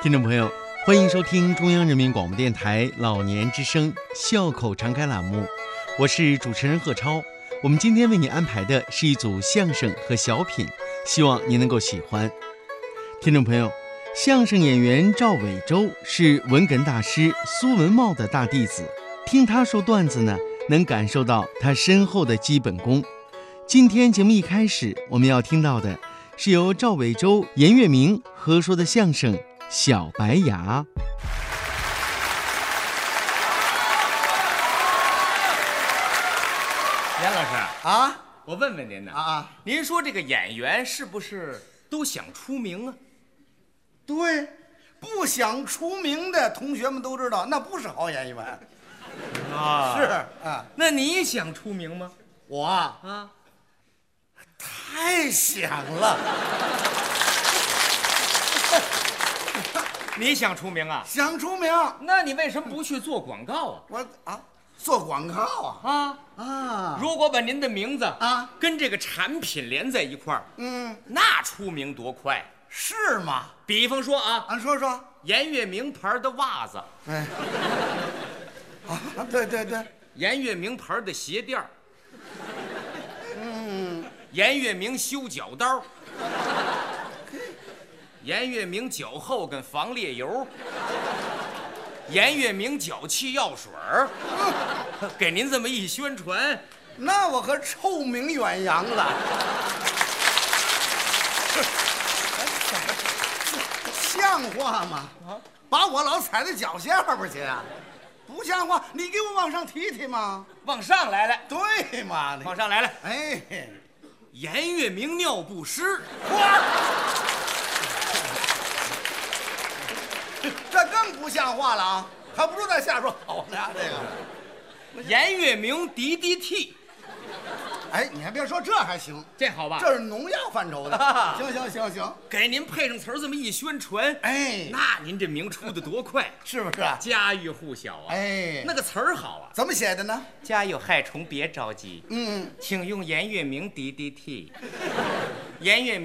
听众朋友，欢迎收听中央人民广播电台老年之声笑口常开栏目，我是主持人贺超。我们今天为你安排的是一组相声和小品，希望您能够喜欢。听众朋友，相声演员赵伟洲是文哏大师苏文茂的大弟子，听他说段子呢，能感受到他深厚的基本功。今天节目一开始，我们要听到的是由赵伟洲、严月明合说的相声《小白牙》。 严老师啊， 我问问您呢，您说这个演员是不是都想出名啊？ 对，不想出名的同学们都知道，那不是好演员。是啊， 那你想出名吗？ 我啊，太想了。 你想出名啊？ 想出名， 那你为什么不去做广告我做广告啊？ 如果把您的名字跟这个产品连在一块儿，那出名多快？ 是吗？ 比方说说说， 严月明牌的袜子， 对， 严月明牌的鞋垫，严月明修脚刀，严月明脚后跟防裂油，严月明脚气药水儿，给您这么一宣传， 那我可臭名远扬了。像话吗？把我老踩在脚下边去啊！不像话，你给我往上提提嘛。 往上来了， 对嘛？ 往上来了。 哎， 严月明尿不湿， 这更不像话了啊！还不如在下说好呢，这个。 严月明 DDT， 哎，你还别说，这还行， 这好吧？ 这是农药范畴的。行， 给您配上词儿这么一宣传， 哎， 那您这名出的多快， 是不是？ 家喻户晓啊！ 哎， 那个词儿好啊， 怎么写的呢？ 家有害虫别着急，请用严月明 DDT， 严月明。